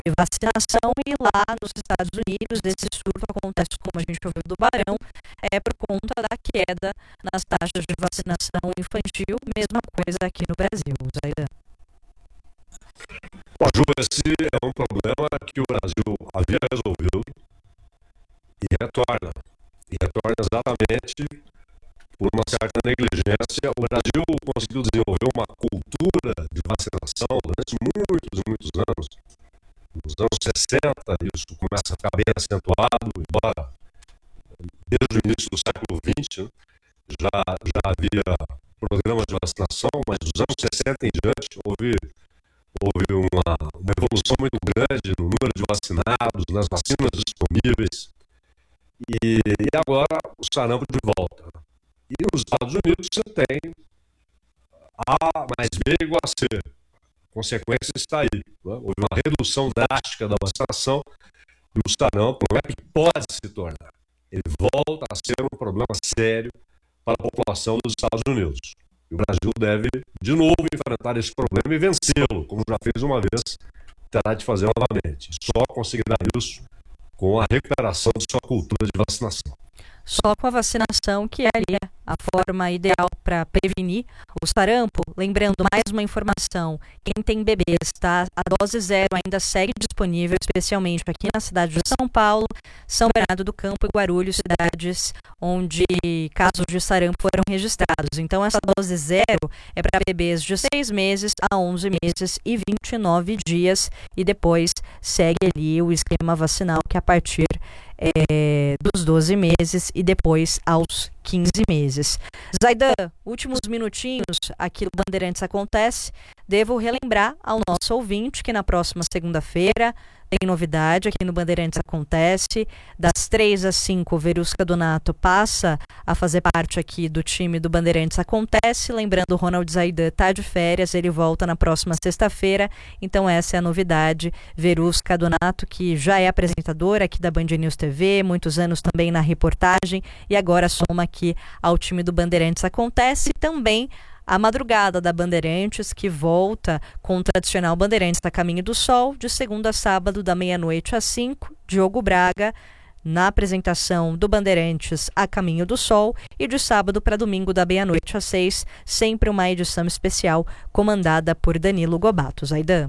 de vacinação, e lá nos Estados Unidos esse surto acontece, como a gente ouviu do Barão, por conta da queda nas taxas de vacinação infantil, mesma coisa aqui no Brasil. Zaidan. Ju, esse é um problema que o Brasil havia resolvido e retorna exatamente por uma certa negligência. O Brasil conseguiu desenvolver uma cultura de vacinação durante muitos anos. Nos anos 60, isso começa a ficar bem acentuado, embora desde o início do século XX já havia programas de vacinação, mas dos anos 60 em diante houve uma evolução muito grande no número de vacinados, nas vacinas disponíveis, e agora o sarampo de volta. E nos Estados Unidos você tem A mais B igual a C. A consequência está aí. Houve uma redução drástica da vacinação e o sarampo não é que pode se tornar. Ele volta a ser um problema sério para a população dos Estados Unidos. E o Brasil deve, de novo, enfrentar esse problema e vencê-lo, como já fez uma vez, terá de fazer novamente. Só conseguirá isso com a recuperação de sua cultura de vacinação. Só com a vacinação, que é ali a forma ideal para prevenir o sarampo. Lembrando, mais uma informação, quem tem bebês, tá? A dose 0 ainda segue disponível, especialmente aqui na cidade de São Paulo, São Bernardo do Campo e Guarulhos, cidades onde casos de sarampo foram registrados. Então, essa dose 0 é para bebês de 6 meses a 11 meses e 29 dias, e depois segue ali o esquema vacinal, que é a partir dos 12 meses e depois aos 15 meses. Zaidan, últimos minutinhos aqui no Bandeirantes Acontece. Devo relembrar ao nosso ouvinte que na próxima segunda-feira tem novidade aqui no Bandeirantes Acontece. Das 3 às 5, o Verusca Donato passa a fazer parte aqui do time do Bandeirantes Acontece. Lembrando, o Ronald Zaidan está de férias, ele volta na próxima sexta-feira. Então essa é a novidade. Verusca Donato, que já é apresentadora aqui da Band News TV, muitos anos também na reportagem, e agora soma aqui ao time do Bandeirantes Acontece. Também a madrugada da Bandeirantes, que volta com o tradicional Bandeirantes a Caminho do Sol, de segunda a sábado, da meia-noite às 5, Diogo Braga, na apresentação do Bandeirantes a Caminho do Sol, e de sábado para domingo, da meia-noite às 6, sempre uma edição especial comandada por Danilo Gobato. Zaidan.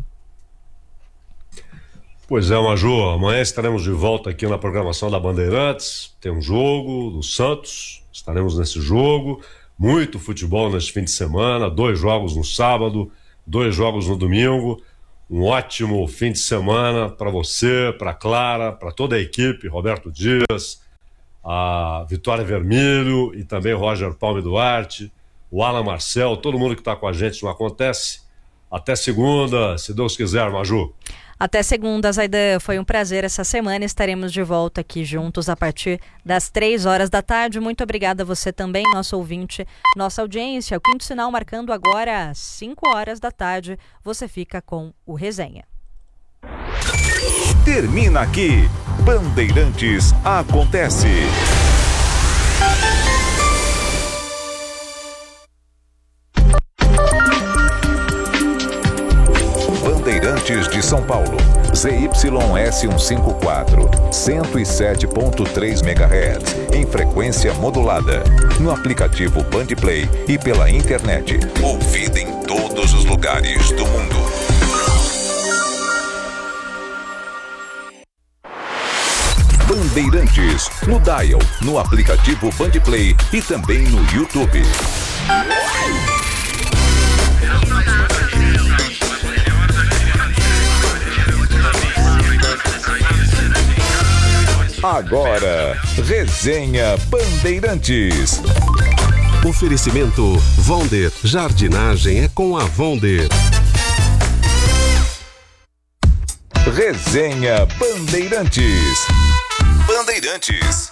Pois é, Maju, amanhã estaremos de volta aqui na programação da Bandeirantes. Tem um jogo do Santos, estaremos nesse jogo. Muito futebol neste fim de semana, 2 jogos no sábado, 2 jogos no domingo. Um ótimo fim de semana para você, para a Clara, para toda a equipe, Roberto Dias, a Vitória Vermelho e também Roger Palme Duarte, o Alan Marcel, todo mundo que está com a gente no Acontece. Até segunda, se Deus quiser, Maju. Até segunda, Zaidan. Foi um prazer essa semana. Estaremos de volta aqui juntos a partir das 3 horas da tarde. Muito obrigada a você também, nosso ouvinte, nossa audiência. O quinto sinal marcando agora às 5 horas da tarde. Você fica com o Resenha. Termina aqui. Bandeirantes Acontece. Bandeirantes de São Paulo, ZYS154, 107.3 MHz, em frequência modulada, no aplicativo Bandplay e pela internet, ouvida em todos os lugares do mundo. Bandeirantes, no dial, no aplicativo Bandplay e também no YouTube. Agora, Resenha Bandeirantes. Oferecimento Vonder. Jardinagem é com a Vonder. Resenha Bandeirantes. Bandeirantes.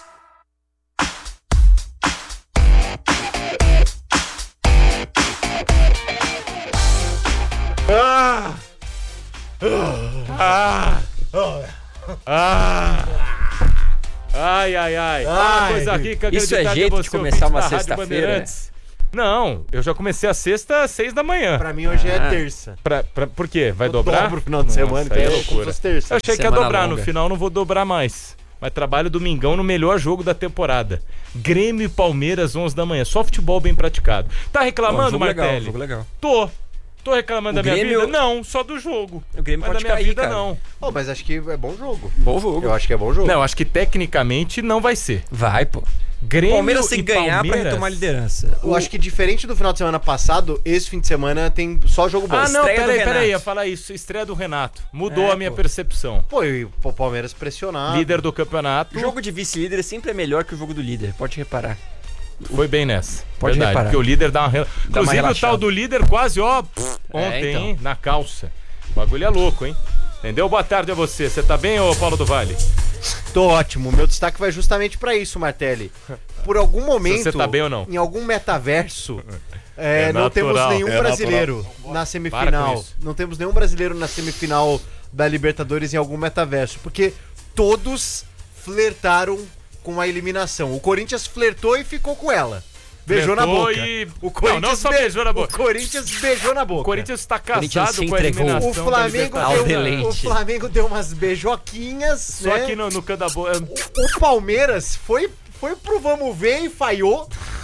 Ai, coisa rica. Isso é jeito de começar uma sexta-feira. Não, eu já comecei a sexta às 6 da manhã. Pra mim hoje é terça. Por quê? Vai dobrar? Dobro o final de semana, então aí é é loucura. como se terça. Eu achei que ia Semana dobrar, longa. no final não vou dobrar mais. Mas trabalho domingão no melhor jogo da temporada. Grêmio e Palmeiras, 11 da manhã. Só futebol bem praticado. Tá reclamando, Martelli? Jogo legal. Tô reclamando da minha Grêmio- vida? Não, só do jogo. O Grêmio Mas pode da minha cair, vida, cara. não. Oh, mas acho que é bom jogo. Bom jogo. Eu acho que é bom jogo. Não, acho que tecnicamente não vai ser. Vai, pô. Grêmio Palmeiras tem e que ganhar pra Palmeiras. retomar a liderança. Eu acho que diferente do final de semana passado, esse fim de semana tem só jogo bom. Ah, não, Estreia do peraí, Renato. ia falar isso. Estreia do Renato. Mudou É, a minha pô. percepção. Pô, e o Palmeiras pressionado. Líder do campeonato. O jogo de vice-líder sempre é melhor que o jogo do líder, pode reparar. Foi bem nessa. Pode Verdade, reparar. porque o líder dá uma... Inclusive o relaxada. tal do líder quase, ontem, então. hein, na calça. O bagulho é louco, hein? Entendeu? Boa tarde a você. Você tá bem, ô Paulo do Vale? Tô ótimo. Meu destaque vai justamente pra isso, Martelli. Por algum momento, você tá bem ou não. em algum metaverso, É não temos natural. nenhum É brasileiro na Para semifinal. com isso. Não temos nenhum brasileiro na semifinal da Libertadores em algum metaverso. Porque todos flertaram com a eliminação. O Corinthians flertou e ficou com ela. Beijou na Flertou boca. e- O Corinthians não só beijou na boca. O Corinthians beijou na boca. O Corinthians tá Corinthians casado se com a entregou. eliminação O da Flamengo, Libertadores. Ao deu, deleite. o Flamengo deu umas beijoquinhas, Só né? aqui no canto da boca. O Palmeiras foi pro vamos ver e falhou.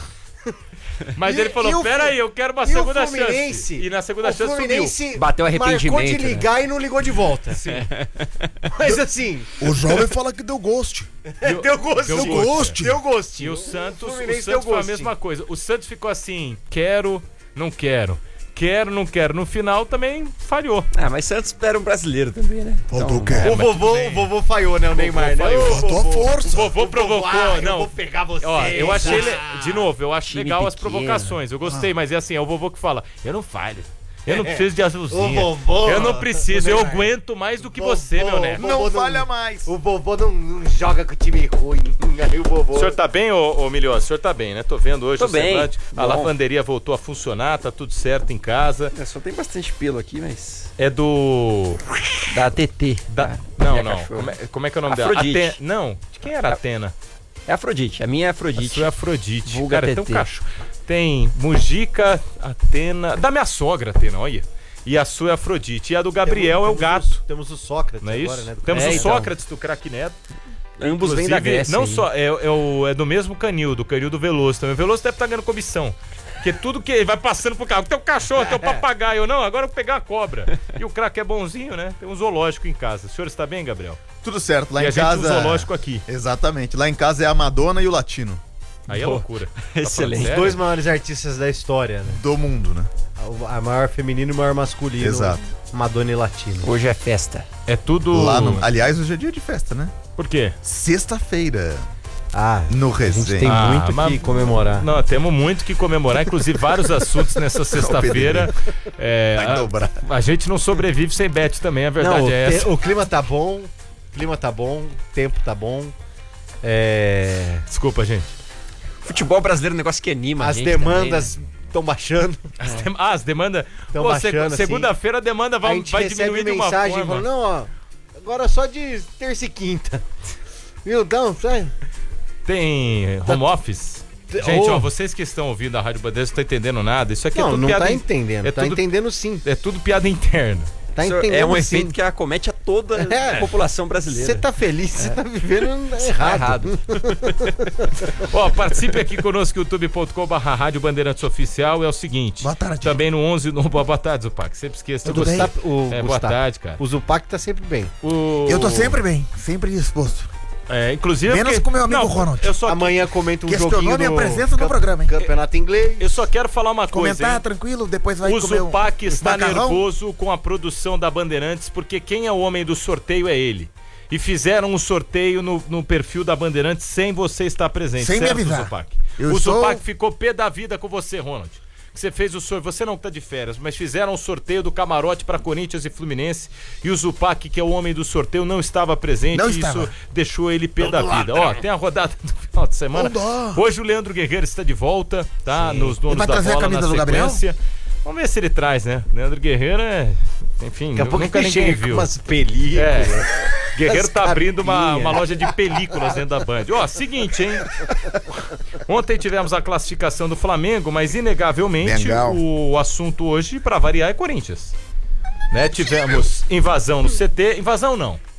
Mas E- ele falou, e o pera Flu- aí, eu quero uma E o segunda Fluminense, chance. E na segunda o chance sumiu. Fluminense Bateu marcou arrependimento, de ligar e não ligou de volta. Sim. Mas assim, O jovem fala que deu ghost. deu gosto. deu gosto. Deu gosto. E o Santos, Fluminense o Santos deu foi a gosto. mesma coisa. O Santos ficou assim, quero, não quero. Quero, não quero. No final também falhou. Ah, mas Santos era um brasileiro também, né? Faltou o quê? O mas vovô, tudo bem. o vovô falhou, né? O Neymar, né? falhou. Ô, Faltou a força. O vovô provocou, eu não. vou pegar você. Ó, eu achei, de novo, eu acho Time legal as pequeno. provocações. Eu gostei, mas é assim, é o vovô que fala, eu não falho. Eu não preciso de azulzinha. O vovô. Eu não preciso, eu Neymar. aguento mais do que Vovô. você, meu neto. Não Não falha falha mais. O vovô não joga com o time ruim. Aí o vovô. O senhor tá bem, ô Milhões? O senhor tá bem, né? Tô vendo hoje Tô o bem. semblante. A Bom. lavanderia voltou a funcionar, tá tudo certo em casa. Só tem bastante pelo aqui, mas... É do... Da ATT. Não, minha não. cachorra. Como é que é o nome dela? Afrodite. Não. De quem era a Atena? É Afrodite, a minha é A Afrodite. sua é Afrodite. Vulga Cara, tem um TT. cachorro. Tem Mujica, Atena... Da minha sogra, Atena, olha. E a sua é Afrodite. E a do Gabriel é o gato. Temos o Sócrates Não é isso? agora, né? do Temos É, o então. Sócrates do Craque Neto. Ambos vêm da Inclusive, Grécia. não aí. só, é do mesmo canil do Veloso também. O Veloso deve estar ganhando comissão. Porque tudo que ele vai passando pro carro, teu cachorro, teu papagaio, não, agora eu vou pegar a cobra. E o craque é bonzinho, né? Tem um zoológico em casa. O senhor está bem, Gabriel? Tudo certo, lá e em a gente casa. um zoológico aqui. Exatamente, lá em casa é a Madonna e o Latino. Aí é Boa. loucura. Excelente. Tá Os dois maiores artistas da história, né? Do mundo, né? A maior feminino e o maior masculino. Exato. Madonna e Latino. Hoje é festa. É tudo... Lá no... Aliás, hoje é dia de festa, né? Por quê? Sexta-feira, Ah, no a gente tem Resenha. muito mas- que comemorar. Não, temos muito que comemorar, inclusive vários assuntos nessa sexta-feira. Vai dobrar. A gente não sobrevive sem bet também, a verdade Não, é essa. o clima tá bom, o tempo tá bom. Desculpa, gente. Futebol brasileiro é um negócio que anima a As gente demandas estão baixando. As demandas... Tão Pô, baixando, assim. Segunda-feira a demanda A vai gente diminuir recebe de uma mensagem forma. falando, não, ó, agora só de terça e quinta. Viu, então, sai. Tem home office? Gente, Ô. ó, vocês que estão ouvindo a Rádio Bandeirantes não estão entendendo nada. Isso aqui é Não, tudo não piada tá in- entendendo. é Tá tudo- entendendo sim. É tudo piada interna. Tá Isso entendendo é um sim. efeito que acomete a toda É. a população brasileira. Você tá feliz, você tá vivendo Tá errado. Ó, participe aqui conosco, youtube.com/Rádio Bandeirantes Oficial. É o seguinte. Boa tarde. Também no 11... Boa tarde, Zupac. Sempre esqueço. Tudo bem? Boa Gustavo. tarde, cara. O Zupac tá sempre bem. Eu tô sempre bem, sempre disposto. Inclusive... Menos porque- com meu amigo Não, Ronald. Eu só, Amanhã comenta um Questionou joguinho minha do presença no programa, hein? Campeonato Inglês. eu só quero falar uma coisa, Comentar hein? tranquilo, depois vai O comer Zupac está macarrão. nervoso com a produção da Bandeirantes, porque quem é o homem do sorteio é ele. E fizeram um sorteio no perfil da Bandeirantes sem você estar presente, Sem me certo, avisar. Zupac? Eu O sou- Zupac ficou pé da vida com você, Ronald. Que você fez o sorteio, você não tá de férias, mas fizeram um sorteio do camarote para Corinthians e Fluminense, e o Zupac, que é o homem do sorteio, não estava presente, Não e estava. isso deixou ele pé da vida. Ó, tem a rodada do final de semana. Não dó. Hoje o Leandro Guerreiro está de volta, tá? Nos donos vai da trazer a bola na camisa do Gabriel? sequência. Vamos ver se ele traz, né? Leandro Guerreiro enfim, Daqui a pouco nunca ele ninguém chega com viu. umas películas. Guerreiro tá abrindo uma loja de películas dentro da Band. Ó, seguinte, hein? Ontem tivemos a classificação do Flamengo, mas inegavelmente Bengal. o assunto hoje, pra variar, é Corinthians. Né? Tivemos invasão no CT. Invasão não.